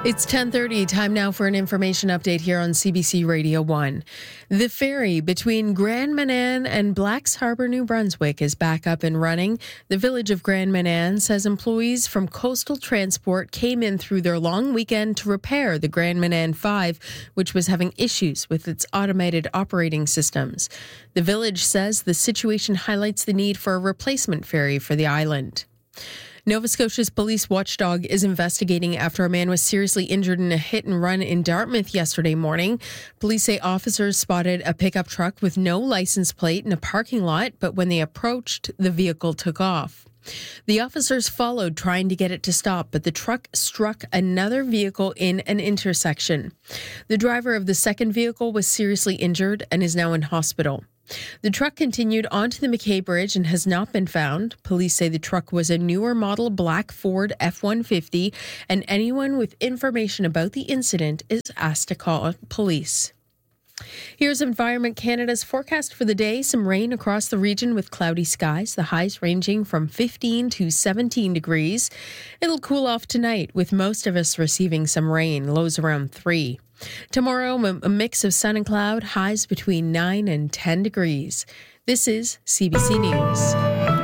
It's 10:30. Time now for an information update here on CBC Radio 1. The ferry between Grand Manan and Blacks Harbour, New Brunswick is back up and running. The village of Grand Manan says employees from Coastal Transport came in through their long weekend to repair the Grand Manan 5, which was having issues with its automated operating systems. The village says the situation highlights the need for a replacement ferry for the island. Nova Scotia's police watchdog is investigating after a man was seriously injured in a hit and run in Dartmouth yesterday morning. Police say officers spotted a pickup truck with no license plate in a parking lot, but when they approached, the vehicle took off. The officers followed, trying to get it to stop, but the truck struck another vehicle in an intersection. The driver of the second vehicle was seriously injured and is now in hospital. The truck continued onto the McKay Bridge and has not been found. Police say the truck was a newer model black Ford F-150, and anyone with information about the incident is asked to call police. Here's Environment Canada's forecast for the day. Some rain across the region with cloudy skies, the highs ranging from 15 to 17 degrees. It'll cool off tonight, with most of us receiving some rain, lows around 3. Tomorrow, a mix of sun and cloud, highs between 9 and 10 degrees. This is CBC News.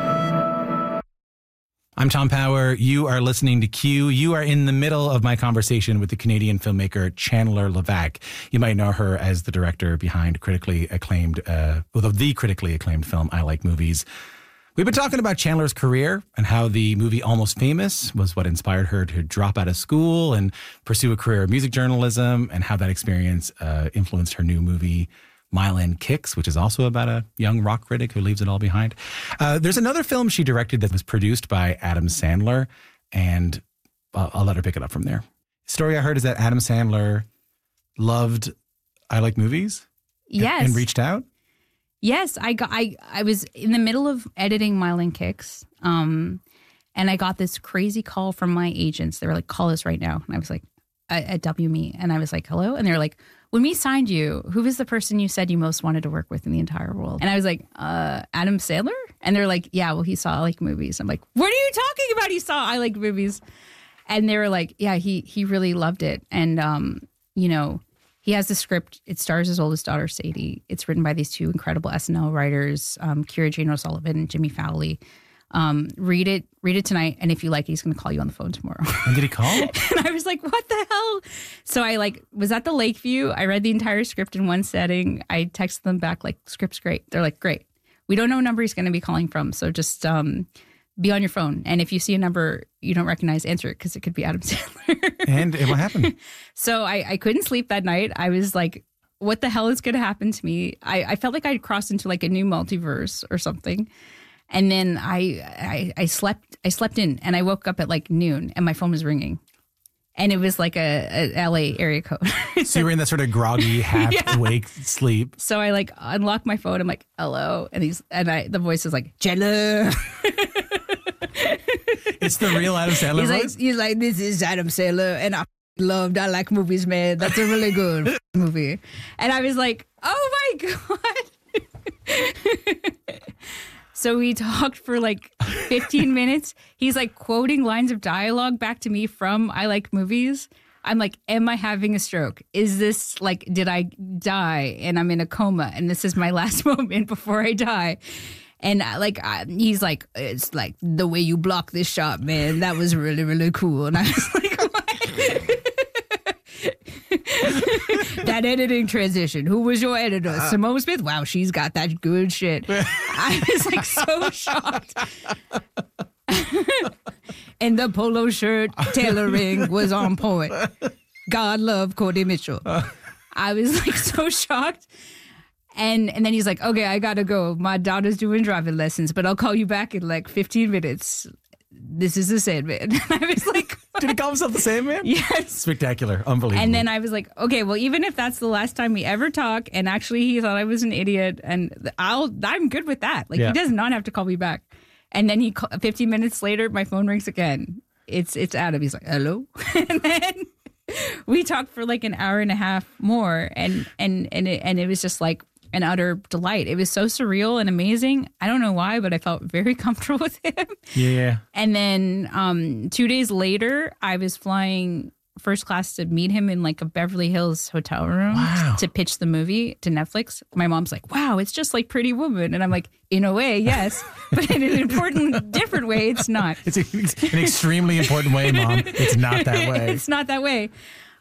I'm Tom Power. You are listening to Q. You are in the middle of my conversation with the Canadian filmmaker Chandler Levac. You might know her as the director behind the critically acclaimed film I Like Movies. We've been talking about Chandler's career and how the movie Almost Famous was what inspired her to drop out of school and pursue a career in music journalism, and how that experience influenced her new movie Mile End Kicks, which is also about a young rock critic who leaves it all behind. There's another film she directed that was produced by Adam Sandler, and I'll let her pick it up from there. Story I heard is that Adam Sandler loved I Like Movies. Yes. And reached out. Yes, I was in the middle of editing Mile End Kicks, and I got this crazy call from my agents. They were like, "Call us right now," and I was like, "At WME," and I was like, "Hello," and they were like, "When we signed you, who was the person you said you most wanted to work with in the entire world?" And I was like, "Adam Sandler," and they're like, "Yeah, well, he saw I Like Movies." I'm like, "What are you talking about? He saw I Like Movies," and they were like, "Yeah, he really loved it," and he has the script. It stars his oldest daughter, Sadie. It's written by these two incredible SNL writers, Kira Jane O'Sullivan and Jimmy Fowley. Read it tonight, and if you like it, he's going to call you on the phone tomorrow. And did he call? And I was like, what the hell? So I was at the Lakeview. I read the entire script in one setting. I texted them back like, "Script's great." They're like, "Great. We don't know what number he's going to be calling from, so just be on your phone. And if you see a number you don't recognize, answer it, because it could be Adam Sandler." And what happened? So I couldn't sleep that night. I was like, what the hell is going to happen to me? I felt like I'd crossed into like a new multiverse or something. And then I slept in, and I woke up at like noon, and my phone was ringing. And it was like a LA area code. So you were in that sort of groggy, half-awake sleep. So I like unlocked my phone. I'm like, "Hello," and the voice is like, "Chandler." It's the real Adam Sandler voice? He's like, "This is Adam Sandler, and I Like Movies, man. That's a really good movie." And I was like, "Oh my God." So we talked for like 15 minutes. He's like quoting lines of dialogue back to me from I Like Movies. I'm like, am I having a stroke? Is this like, did I die and I'm in a coma and this is my last moment before I die? And he's like, "It's like the way you block this shot, man. That was really, really cool." And I was like, what? That editing transition. Who was your editor? Simone Smith? Wow, she's got that good shit. I was like so shocked. And the polo shirt tailoring was on point. God love Cody Mitchell. I was like so shocked. And then he's like, "Okay, I gotta go. My daughter's doing driving lessons, but I'll call you back in like 15 minutes. This is the Sandman." I was like, what? Did he call himself the Sandman? Yes. Spectacular. Unbelievable. And then I was like, okay, well, even if that's the last time we ever talk, and actually he thought I was an idiot, and I'm good with that. Like, He does not have to call me back. And then 15 minutes later, my phone rings again. It's Adam. He's like, "Hello?" And then we talked for like an hour and a half more, and it was just like an utter delight. It was so surreal and amazing. I don't know why, but I felt very comfortable with him. Yeah. And then 2 days later, I was flying first class to meet him in like a Beverly Hills hotel room to pitch the movie to Netflix. My mom's like, wow, it's just like Pretty Woman. And I'm like, in a way, yes. But in an important, different way, it's not. It's an extremely important way, Mom. It's not that way. It's not that way.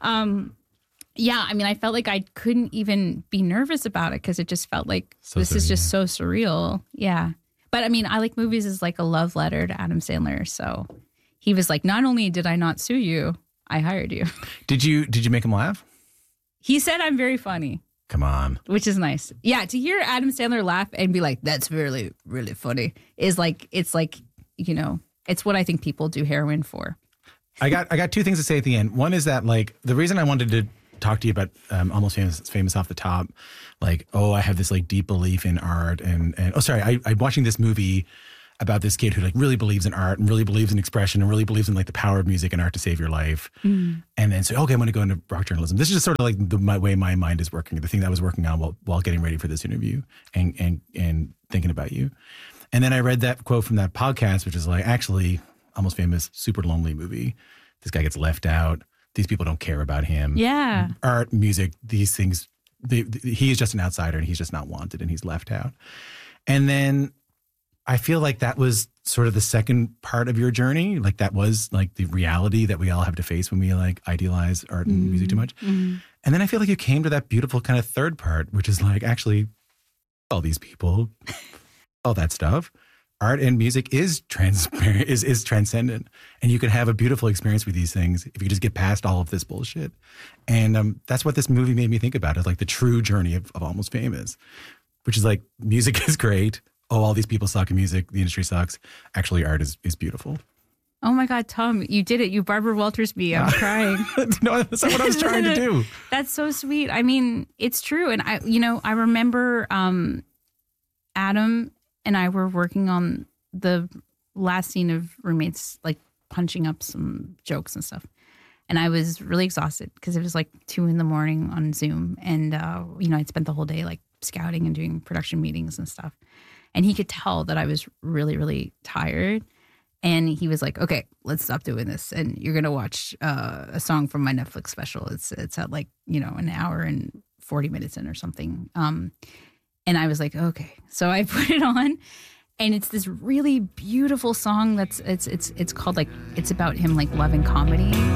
Yeah, I mean, I felt like I couldn't even be nervous about it because it just felt like this is just so surreal. Yeah. But I mean, I Like Movies is like a love letter to Adam Sandler. So he was like, not only did I not sue you, I hired you. Did you make him laugh? He said I'm very funny. Come on. Which is nice. Yeah, to hear Adam Sandler laugh and be like, that's really, really funny is like, it's like, you know, it's what I think people do heroin for. I got two things to say at the end. One is that like the reason I wanted to talk to you about Almost Famous off the top, like, oh, I have this like deep belief in art and I'm watching this movie about this kid who like really believes in art and really believes in expression and really believes in like the power of music and art to save your life. And then say, okay, I'm going to go into rock journalism. This is just sort of like my way my mind is working, the thing that I was working on while getting ready for this interview and thinking about you. And then I read that quote from that podcast, which is like, actually, Almost Famous, super lonely movie. This guy gets left out. These people don't care about him. Yeah. Art, music, these things, he is just an outsider and he's just not wanted and he's left out. And then I feel like that was sort of the second part of your journey. Like that was like the reality that we all have to face when we like idealize art and music too much. And then I feel like you came to that beautiful kind of third part, which is like, actually, all these people, all that stuff. Art and music is transparent, is transcendent. And you can have a beautiful experience with these things if you just get past all of this bullshit. And that's what this movie made me think about, is like the true journey of Almost Famous, which is like music is great. Oh, all these people suck in music. The industry sucks. Actually, art is beautiful. Oh my God, Tom, you did it. You Barbara Walters me. I'm crying. No, that's not what I was trying to do. That's so sweet. I mean, it's true. And I remember Adam and I were working on the last scene of Roommates, like punching up some jokes and stuff. And I was really exhausted because it was like 2 a.m. on Zoom. And, I'd spent the whole day like scouting and doing production meetings and stuff. And he could tell that I was really, really tired. And he was like, okay, let's stop doing this. And you're going to watch a song from my Netflix special. It's at like, an hour and 40 minutes in or something. And I was like, okay. So I put it on, and it's this really beautiful song it's called like, it's about him like loving comedy.